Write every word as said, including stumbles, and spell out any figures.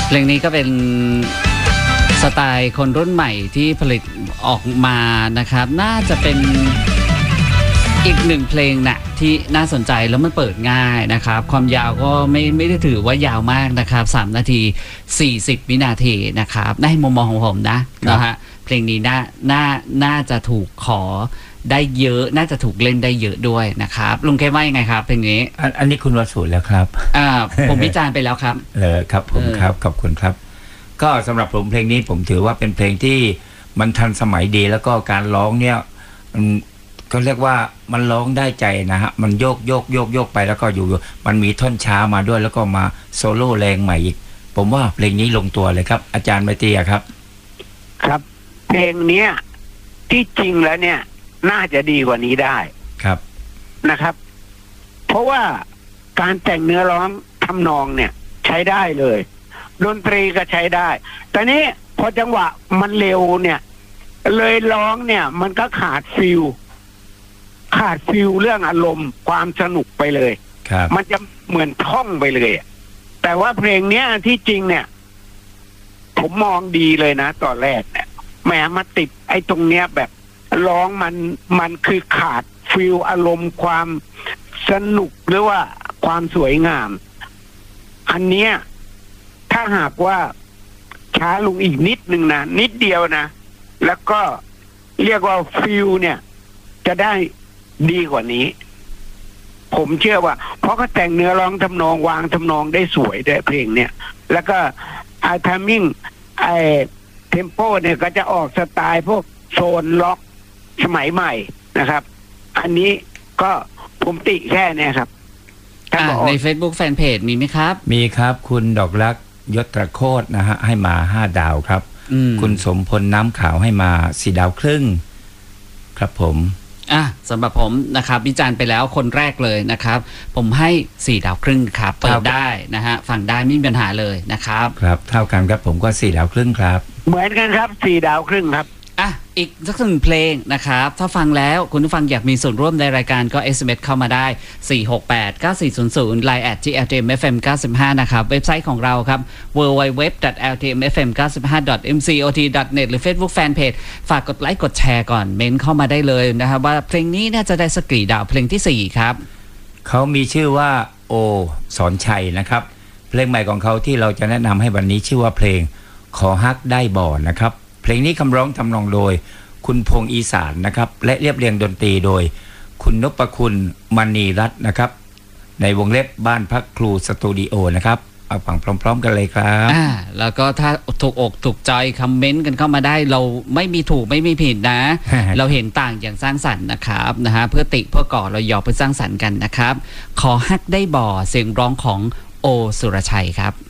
เพลงนี้ก็เป็นสไตล์คนรุ่นใหม่ที่ผลิตออกมานะครับน่าจะเป็นอีกหนึ่งเพลงนะที่น่าสนใจแล้วมันเปิดง่ายนะครับความยาวก็ไม่ไม่ได้ถือว่ายาวมากนะครับสามนาทีสี่สิบวินาทีนะครับในมุมมองของผมนะนะฮะเพลงนี้น่าน่าน่าจะถูกขอได้เยอะน่าจะถูกเล่นได้เยอะด้วยนะครับลุงเคว่ายังไงครับเพลงนี้อันอันนี้คุณวสุแล้วครับอ่าผมวิจารณ์ไปแล้วครับเลยครับผมครับขอบคุณครับก็สำหรับผมเพลงนี้ผมถือว่าเป็นเพลงที่มันทันสมัยดีแล้วก็การร้องเนี่ยมันก็เรียกว่ามันร้องได้ใจนะฮะมันโยกโยกโยกโยกไปแล้วก็อยู่มันมีท่อนช้ามาด้วยแล้วก็มาโซโล่แรงใหม่อีกผมว่าเพลงนี้ลงตัวเลยครับอาจารย์ไมตรีครับครับเพลงเนี้ยที่จริงแล้วเนี่ยน่าจะดีกว่านี้ได้ครับนะครับเพราะว่าการแต่งเนื้อร้องทำนองเนี่ยใช้ได้เลยดนตรีก็ใช้ได้แต่นี้พอจังหวะมันเร็วเนี่ยเลยร้องเนี่ยมันก็ขาดฟิลขาดฟิลเรื่องอารมณ์ความสนุกไปเลยมันจะเหมือนท่องไปเลยแต่ว่าเพลงเนี้ยที่จริงเนี่ยผมมองดีเลยนะตอนแรกเนี่ยแหมมาติดไอ้ตรงเนี้ยแบบร้องมันมันคือขาดฟิลอารมณ์ความสนุกหรือว่าความสวยงามอันเนี้ยถ้าหากว่าช้าลงอีกนิดนึงนะนิดเดียวนะแล้วก็เรียกว่าฟิลเนี่ยจะได้ดีกว่านี้ผมเชื่อว่าเพราะเขาแต่งเนื้อร้องทำนองวางทำนองได้สวยด้วยเพลงเนี่ยแล้วก็ไอ้ทัมมิ่งไอ้เทมโปเนี่ยก็จะออกสไตล์พวกโซนล็อกสมัยใหม่นะครับอันนี้ก็ผมติแค่นี้ครับใน Facebook Fanpage มีไหมครับมีครับคุณดอกรักยศตระโคตรนะฮะให้มาห้าดาวครับคุณสมพลน้ำขาวให้มาสี่ดาวครึ่งครับผมอ่ะสำหรับผมนะครับวิจารณ์ไปแล้วคนแรกเลยนะครับผมให้สี่ดาวครึ่งครับเปิดได้นะฮะฟังได้ไม่มีปัญหาเลยนะครับครับเท่ากันครับผมก็สี่ดาวครึ่งครับเหมือนกันครับสี่ดาวครึ่งครับอ่ะอีกสักหนึ่งเพลงนะครับถ้าฟังแล้วคุณผู้ฟังอยากมีส่วนร่วมในรายการก็ เอส เอ็ม เอส เข้ามาได้สี่ หก แปด เก้า สี่ ศูนย์ ศูนย์ ไลน์ แอท ที แอล ที เอ็ม เอฟ เอ็ม เก้าสิบห้านะครับเว็บไซต์ของเราครับ ดับเบิลยู ดับเบิลยู ดับเบิลยู ดอท แอล ที เอ็ม เอฟ เอ็ม เก้าสิบห้า ดอท เอ็ม ซี โอ ที ดอท เน็ต หรือ Facebook Fanpage ฝากกดไลค์กดแชร์ก่อนเมนเข้ามาได้เลยนะครับว่าเพลงนี้น่าจะได้สักกี่ดาวเพลงที่สี่ครับเขามีชื่อว่าโอสอนชัยนะครับเพลงใหม่ของเขาที่เราจะแนะนำให้วันนี้ชื่อว่าเพลงขอฮักได้บ่อนะครับเพลงนี้คำร้องทำนองโดยคุณพงษ์อีสานนะครับและเรียบเรียงดนตรีโดยคุณนพคุณมณีรัตน์นะครับในวงเล็บบ้านพักครูสตูดิโอนะครับเอาฟังพร้อมๆกันเลยครับอ่าแล้วก็ถ้าถูกอกถูกใจคอมเมนต์กันเข้ามาได้เราไม่มีถูกไม่มีผิดนะ เราเห็นต่างอย่างสร้างสรรค์นะครับนะฮะเพื่อติเพื่อก่อเราหยอกเพื่อสร้างสรรค์กันนะครับขอฮักได้บ่อเสียงร้องของโอสุรชัยครับ